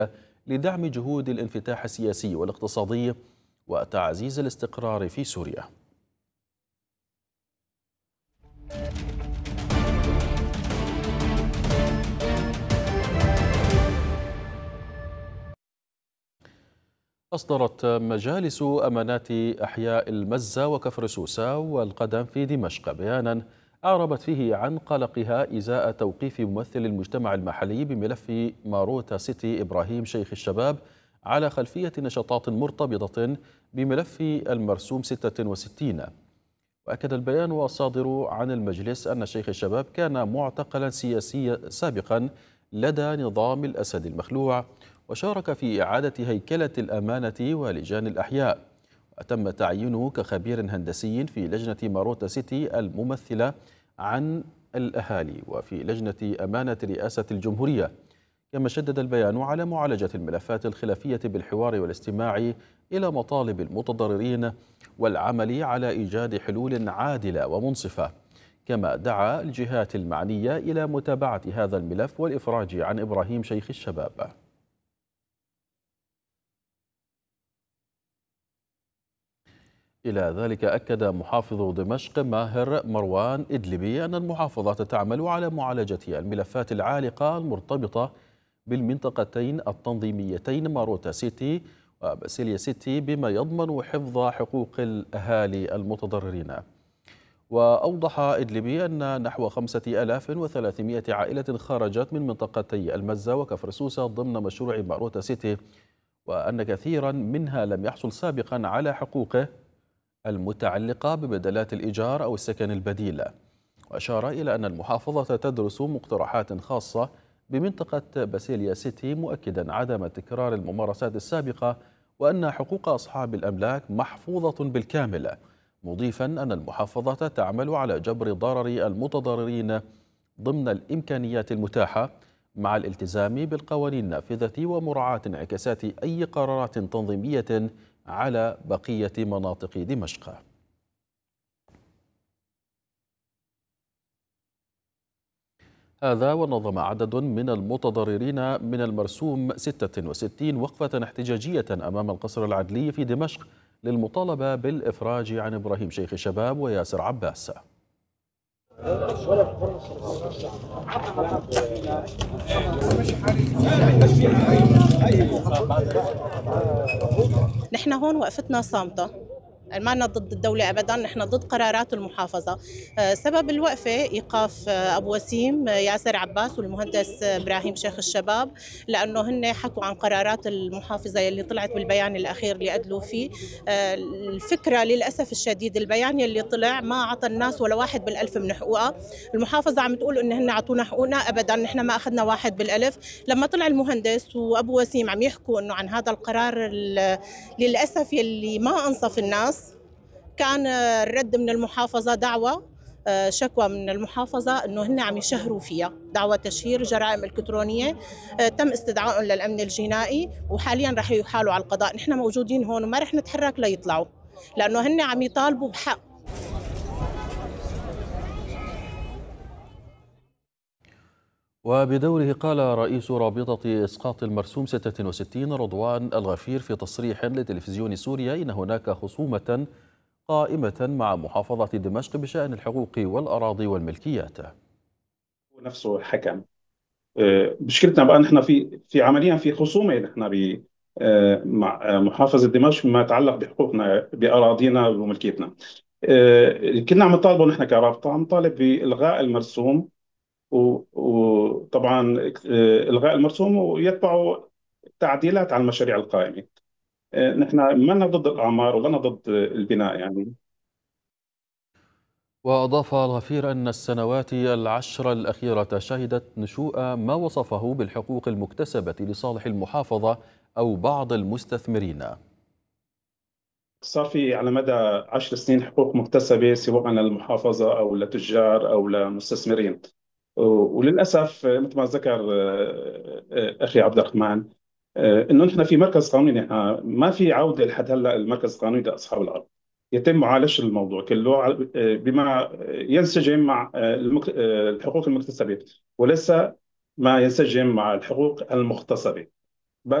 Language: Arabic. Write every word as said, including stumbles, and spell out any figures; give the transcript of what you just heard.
لدعم جهود الانفتاح السياسي والاقتصادي وتعزيز الاستقرار في سوريا. أصدرت مجالس أمانات أحياء المزة وكفر سوسة والقدم في دمشق بيانا أعربت فيه عن قلقها إزاء توقيف ممثل المجتمع المحلي بملف ماروتا سيتي إبراهيم شيخ الشباب على خلفية نشاطات مرتبطة بملف المرسوم ستة وستين. وأكد البيان الصادر عن المجلس أن شيخ الشباب كان معتقلا سياسيا سابقا لدى نظام الأسد المخلوع، وشارك في إعادة هيكلة الأمانة ولجان الأحياء، وتم تعيينه كخبير هندسي في لجنة ماروتا سيتي الممثلة عن الأهالي وفي لجنة أمانة رئاسة الجمهورية. كما شدد البيان على معالجة الملفات الخلافية بالحوار والاستماع إلى مطالب المتضررين والعمل على إيجاد حلول عادلة ومنصفة. كما دعا الجهات المعنية إلى متابعة هذا الملف والإفراج عن إبراهيم شيخ الشباب. إلى ذلك أكد محافظ دمشق ماهر مروان إدلبي أن المحافظة تعمل على معالجة الملفات العالقة المرتبطة بالمنطقتين التنظيميتين ماروتا سيتي وباسيليا سيتي بما يضمن حفظ حقوق الأهالي المتضررين. وأوضح إدلبي أن نحو خمسة آلاف وثلاثمائة عائلة خرجت من منطقتي المزة وكفر سوسة ضمن مشروع ماروتا سيتي، وأن كثيرا منها لم يحصل سابقا على حقوقه المتعلقة ببدلات الإيجار أو السكن البديل. وأشار إلى أن المحافظة تدرس مقترحات خاصة بمنطقة باسيليا سيتي، مؤكدا عدم تكرار الممارسات السابقة وأن حقوق أصحاب الأملاك محفوظة بالكامل، مضيفا أن المحافظة تعمل على جبر ضرر المتضررين ضمن الإمكانيات المتاحة مع الالتزام بالقوانين النافذة ومراعاة انعكاسات أي قرارات تنظيمية على بقية مناطق دمشق. هذا ونظم عدد من المتضررين من المرسوم ستة وستين وقفة احتجاجية أمام القصر العدلي في دمشق للمطالبة بالإفراج عن إبراهيم شيخ الشباب وياسر عباس. نحن هون وقفتنا صامتة، ما لنا ضد الدولة أبداً، نحن ضد قرارات المحافظة. سبب الوقفة إيقاف أبو وسيم ياسر عباس والمهندس إبراهيم شيخ الشباب، لأنه هن حكوا عن قرارات المحافظة اللي طلعت بالبيان الأخير اللي أدلوا فيه. الفكرة للأسف الشديد البيان اللي طلع ما عطى الناس ولا واحد بالألف من حقوقها. المحافظة عم تقول إن هن عطونا حقوقنا، أبداً نحن ما أخذنا واحد بالألف. لما طلع المهندس وأبو وسيم عم يحكوا إنه عن هذا القرار للأسف يلي ما أنصف الناس، كان الرد من المحافظة دعوة شكوى من المحافظة أنه هن عم يشهروا فيها، دعوة تشهير جرائم إلكترونية. تم استدعائهم للأمن الجنائي وحاليا رح يحالوا على القضاء. نحن موجودين هون وما رح نتحرك ليطلعوا، لأنه هن عم يطالبوا بحق. وبدوره قال رئيس رابطة إسقاط المرسوم ستة وستين رضوان الغفير في تصريح لتلفزيون سوريا إن هناك خصومة قائمة مع محافظة دمشق بشأن الحقوق والأراضي والملكيات. نفسه حكم. مشكلتنا بقى نحن في في عمليا في خصومة نحن ب مع محافظة دمشق فيما يتعلق بحقوقنا بأراضينا وملكيتنا. كنا عم نطالبه نحن كرابطة، عم نطالب بإلغاء المرسوم، وطبعا إلغاء المرسوم ويتبعه تعديلات على المشاريع القائمة. نحن ما لنا ضد الأعمار ولا ضد البناء يعني. وأضاف الغفير أن السنوات العشر الأخيرة شهدت نشوء ما وصفه بالحقوق المكتسبة لصالح المحافظة أو بعض المستثمرين. صار في على مدى عشر سنين حقوق مكتسبة سواء للمحافظة أو لتجار أو لمستثمرين، وللأسف مثل ما ذكر أخي عبد الرحمن إنه نحن في مركز قانوني، ما في عودة لحد هلا المركز القانوني لأصحاب الأرض. يتم معالجة الموضوع كله بما ينسجم مع الحقوق المكتسبة وليس ما ينسجم مع الحقوق المغتصبة.